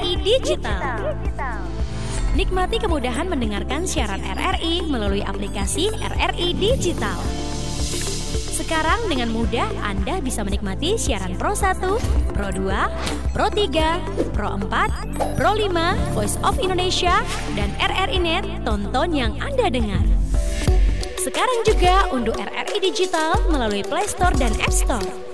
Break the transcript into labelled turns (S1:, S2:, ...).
S1: RRI Digital. Nikmati kemudahan mendengarkan siaran RRI melalui aplikasi RRI Digital. Sekarang dengan mudah Anda bisa menikmati siaran Pro 1, Pro 2, Pro 3, Pro 4, Pro 5, Voice of Indonesia, dan RRI Net, tonton yang Anda dengar. Sekarang juga unduh RRI Digital melalui Play Store dan App Store.